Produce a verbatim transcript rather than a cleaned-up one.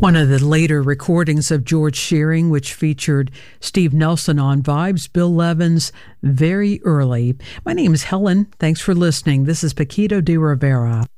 One of the later recordings of George Shearing, which featured Steve Nelson on vibes, Bill Levin's Very Early. My name is Helen. Thanks for listening. This is Paquito de Rivera.